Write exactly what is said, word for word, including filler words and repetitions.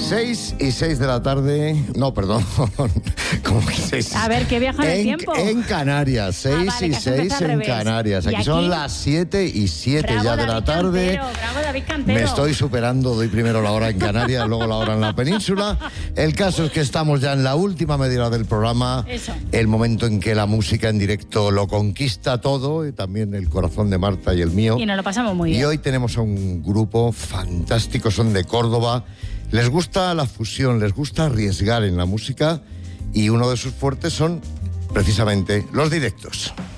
seis y seis de la tarde. No, perdón. ¿Cómo que seis? A ver, ¿qué viaja en el en, tiempo? En Canarias. seis Ah, vale, y que has seis empezado al en revés. Canarias. ¿Y Aquí, aquí? son las siete y siete Bravo, ya de la David tarde. Cantero, bravo, David Cantero. Me estoy superando. Doy primero la hora en Canarias, luego la hora en la península. El caso es que estamos ya en la última media hora del programa. Eso. El momento en que la música en directo lo conquista todo, y también el corazón de Marta y el mío. Y nos lo pasamos muy Y bien. hoy tenemos a un grupo fantástico, son de Córdoba. Les gusta la fusión, les gusta arriesgar en la música y uno de sus fuertes son precisamente los directos.